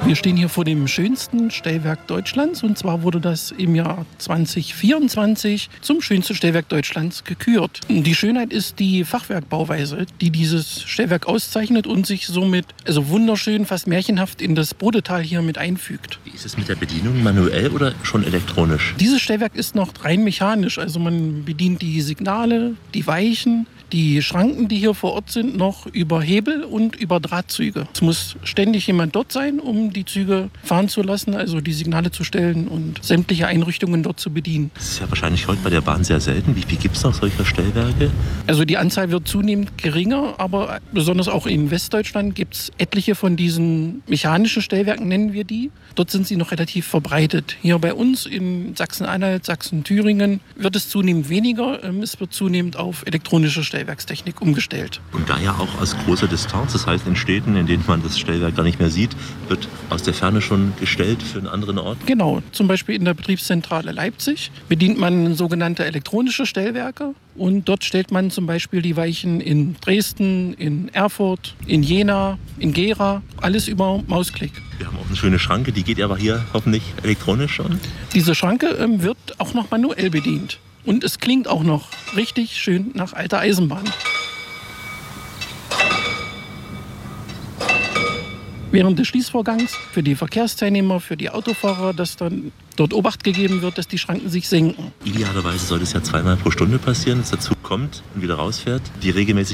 Wir stehen hier vor dem schönsten Stellwerk Deutschlands und zwar wurde das im Jahr 2024 zum schönsten Stellwerk Deutschlands gekürt. Die Schönheit ist die Fachwerkbauweise, die dieses Stellwerk auszeichnet und sich somit wunderschön, fast märchenhaft in das Bodetal hier mit einfügt. Wie ist es mit der Bedienung, manuell oder schon elektronisch? Dieses Stellwerk ist noch rein mechanisch, also man bedient die Signale, die Weichen, die Schranken, die hier vor Ort sind, noch über Hebel und über Drahtzüge. Es muss ständig jemand dort sein, um die Züge fahren zu lassen, also die Signale zu stellen und sämtliche Einrichtungen dort zu bedienen. Das ist ja wahrscheinlich heute bei der Bahn sehr selten. Wie viel gibt es noch solcher Stellwerke? Also die Anzahl wird zunehmend geringer, aber besonders auch in Westdeutschland gibt es etliche von diesen mechanischen Stellwerken, nennen wir die. Dort sind sie noch relativ verbreitet. Hier bei uns in Sachsen-Anhalt, Sachsen-Thüringen wird es zunehmend weniger. Es wird zunehmend auf elektronische Stellwerkstechnik umgestellt. Und da ja auch aus großer Distanz, das heißt in Städten, in denen man das Stellwerk gar nicht mehr sieht, wird aus der Ferne schon gestellt für einen anderen Ort? Genau, zum Beispiel in der Betriebszentrale Leipzig bedient man sogenannte elektronische Stellwerke. Und dort stellt man zum Beispiel die Weichen in Dresden, in Erfurt, in Jena, in Gera, alles über Mausklick. Wir haben auch eine schöne Schranke, die geht aber hier hoffentlich elektronisch schon. Diese Schranke wird auch noch manuell bedient. Und es klingt auch noch richtig schön nach alter Eisenbahn. Während des Schließvorgangs für die Verkehrsteilnehmer, für die Autofahrer, dass dann dort Obacht gegeben wird, dass die Schranken sich senken. Idealerweise soll es ja 2-mal pro Stunde passieren, dass der Zug kommt und wieder rausfährt. Wie regelmäßig